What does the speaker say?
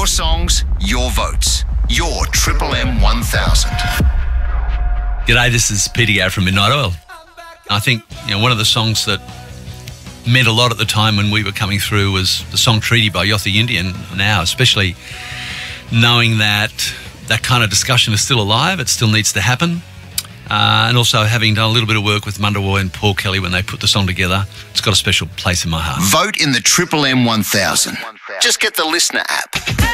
Your songs, your votes. Your Triple M 1000. G'day, this is Peter Garrett from Midnight Oil. I think one of the songs that meant a lot at the time when we were coming through was the song Treaty by Yothu Yindi, and now especially knowing that that kind of discussion is still alive, it still needs to happen. And also having done a little bit of work with Mundawa and Paul Kelly when they put the song together, it's got a special place in my heart. Vote in the Triple M 1000. Just get the Listener app.